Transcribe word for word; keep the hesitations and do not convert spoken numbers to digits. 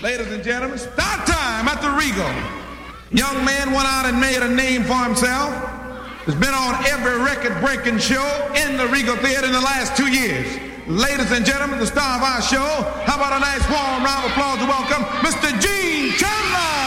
Ladies and gentlemen, start time at the Regal. Young man went out and made a name for himself. Has been on every record-breaking show in the Regal Theater in the last two years. Ladies and gentlemen, the star of our show, how about a nice warm round of applause to welcome Mister Gene Chandler?